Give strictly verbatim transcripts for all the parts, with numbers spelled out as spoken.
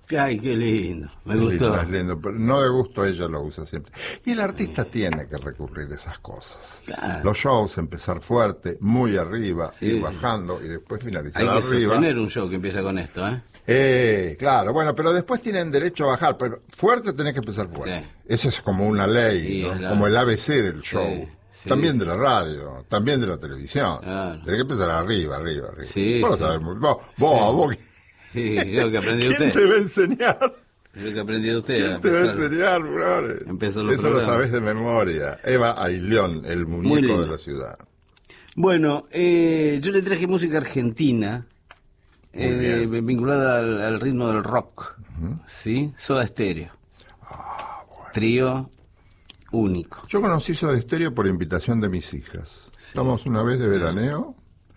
Ay, qué lindo, me es gustó. Lindo, es lindo, pero no de gusto ella lo usa siempre. Y el artista tiene que recurrir a esas cosas. Claro. Los shows, empezar fuerte, muy arriba, Sí. ir bajando y después finalizar Hay que arriba. sostener un show que empieza con esto, ¿eh? Eh, claro, bueno, pero después tienen derecho a bajar, pero fuerte tenés que empezar fuerte. Sí. Eso es como una ley, Sí, ¿no? es la- Como el A B C del show. Sí, sí, también sí. de la radio, también de la televisión. Claro. Tenés que empezar arriba, arriba, arriba. Sí, vos lo sí. sabés muy- vos, vos, Sí. vos, Sí, yo que aprendí de ¿quién usted. te va a enseñar? Yo que aprendí de usted. ¿Quién te va a empezar. enseñar, brother? Empezó los Eso lo programas. sabés de memoria. Eva Ailión, el Muy muñeco lindo. de la ciudad. Bueno, eh, yo le traje música argentina, Muy eh, bien. vinculada al, al ritmo del rock, ¿sí? Soda Stereo. Ah, Trío único. Yo conocí Soda Stereo por invitación de mis hijas. Estamos una vez de veraneo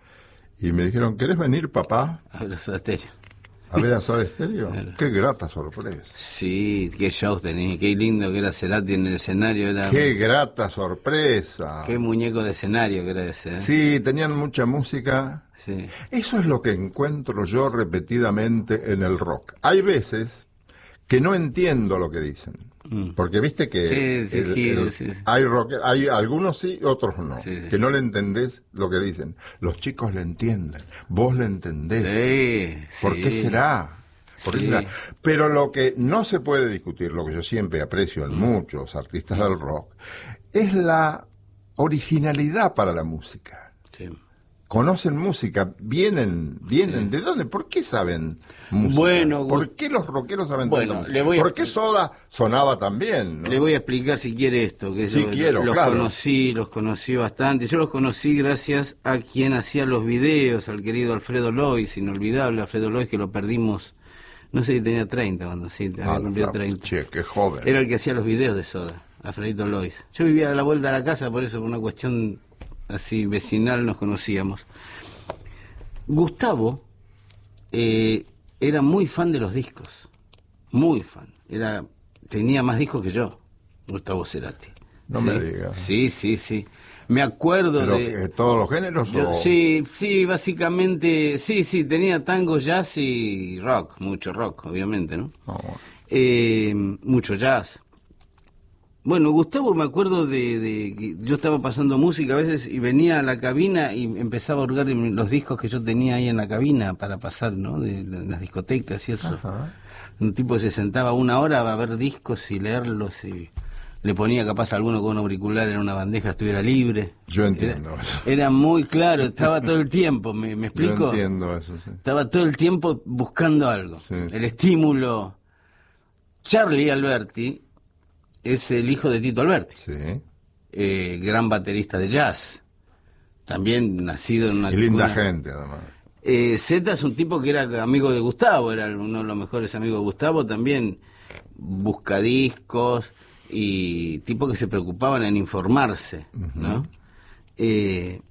y me dijeron, ¿querés venir, papá, A ver, Soda Stereo. a ver a Soda Stereo? Claro. Qué grata sorpresa. Sí, qué shows tenía, qué lindo que era Cerati en el escenario, era Qué grata sorpresa. qué muñeco de escenario que era ese. ¿eh? Sí, tenían mucha música. Sí. Eso es lo que encuentro yo repetidamente en el rock. Hay veces que no entiendo lo que dicen. Mm. Porque viste que Sí, sí, el- sí, el- sí, sí. hay rock, hay algunos sí, otros no. Sí, sí. Que no le entendés lo que dicen. Los chicos le entienden, vos le entendés. Sí, ¿Por sí. qué será? ¿Por qué Sí. será? Pero lo que no se puede discutir, lo que yo siempre aprecio en muchos artistas del rock, es la originalidad para la música. Sí. Conocen música, vienen, vienen, ¿de dónde? ¿Por qué saben música? Bueno, ¿por qué los rockeros saben bueno, tanta música? le voy a- ¿Por qué Soda sonaba tan bien? ¿no? Le voy a explicar si quiere esto, que Sí, yo quiero, los claro. conocí, los conocí bastante. Yo los conocí gracias a quien hacía los videos, al querido Alfredo Lois, inolvidable Alfredo Lois, que lo perdimos, no sé si tenía treinta cuando sí, había Ah, cumplido la- treinta. Che, qué joven. Era el que hacía los videos de Soda, Alfredito Lois. Yo vivía a la vuelta de la casa, por eso, por una cuestión así vecinal, nos conocíamos. Gustavo eh, era muy fan de los discos, muy fan. Era, tenía más discos que yo, Gustavo Cerati. No ¿Sí? me digas. Sí, sí, sí. Me acuerdo ¿Pero de... que todos los géneros Yo- o...? sí, sí, básicamente, sí, sí, tenía tango, jazz y rock, mucho rock, obviamente, ¿no? No, bueno. Eh, mucho jazz. Bueno, Gustavo, me acuerdo de, de que yo estaba pasando música a veces y venía a la cabina y empezaba a hurgar en los discos que yo tenía ahí en la cabina para pasar, ¿no? De, de las discotecas y eso. Ajá. Un tipo que se sentaba una hora a ver discos y leerlos y le ponía capaz a alguno con un auricular en una bandeja estuviera libre. Yo entiendo Era, eso. era muy claro, estaba todo el tiempo, ¿me, me explico? Yo entiendo eso, sí. Estaba todo el tiempo buscando algo. Sí, el sí. estímulo. Charlie Alberti es el hijo de Tito Alberti, Sí. eh, gran baterista de jazz. También nacido en una... Y linda una- gente, además. Eh, Zeta es un tipo que era amigo de Gustavo, era uno de los mejores amigos de Gustavo, también buscadiscos y tipo que se preocupaban en informarse, ¿no? Eh,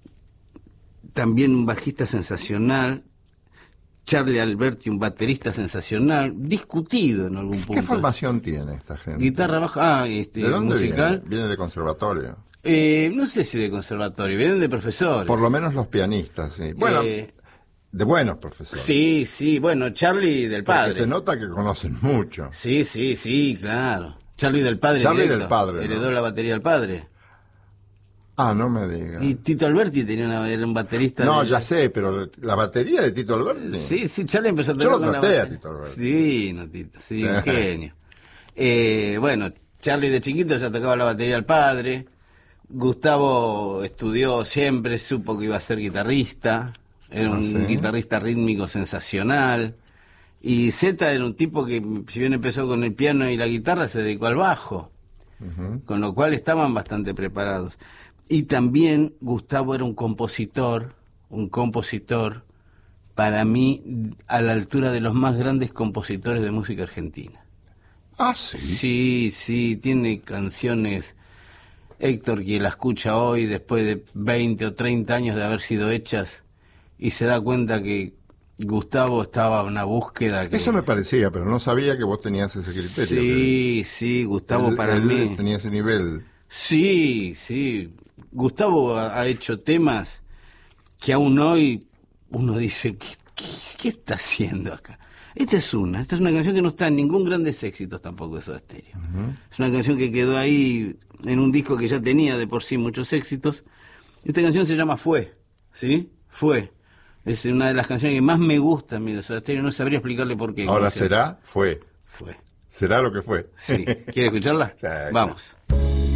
también un bajista sensacional, Charlie Alberti, un baterista sensacional, discutido en algún punto. ¿Qué formación tiene esta gente? Guitarra baja, ah, este, ¿De dónde musical. viene? Viene de conservatorio. Eh, no sé si de conservatorio, vienen de profesores. Por lo menos los pianistas, sí. Bueno, Eh, de buenos profesores. sí, sí, bueno, Charlie del Porque padre. se nota que conocen mucho. Sí, sí, sí, claro. Charlie del padre. Charlie directo. del padre, Heredó ¿no? la batería del padre. Ah, no me digas. Y Tito Alberti tenía una, era un baterista. No, de- ya sé, pero la batería de Tito Alberti. Sí, sí, Charlie empezó a Yo tocar lo con la traté a batería. Tito Alberti. Divino, Tito, sí, Sí. un genio. Eh, bueno, Charlie de chiquito ya tocaba la batería del padre. Gustavo estudió siempre, supo que iba a ser guitarrista. Era Ah, un ¿sí? guitarrista rítmico sensacional. Y Zeta era un tipo que, si bien empezó con el piano y la guitarra, se dedicó al bajo. Ujú. Con lo cual estaban bastante preparados. Y también Gustavo era un compositor, un compositor, para mí, a la altura de los más grandes compositores de música argentina. Ah, sí. Sí, sí, tiene canciones, Héctor, que la escucha hoy, después de veinte o treinta años de haber sido hechas, y se da cuenta que Gustavo estaba en una búsqueda que... Eso me parecía, pero no sabía que vos tenías ese criterio. Sí, sí, que Gustavo él- para él mí... tenía ese nivel. Sí, sí. Gustavo ha, ha hecho temas que aún hoy uno dice, ¿qué, ¿qué, qué está haciendo acá? Esta es una, esta es una canción que no está en ningún grandes éxitos tampoco de Soda Stereo. Uh-huh. Es una canción que quedó ahí en un disco que ya tenía de por sí muchos éxitos. Esta canción se llama Fue, ¿sí? Fue. Es una de las canciones que más me gustan de Soda Stereo, no sabría explicarle por qué. Ahora será, fue. Fue. Será lo que fue. Sí. ¿Quiere escucharla? Sí, vamos.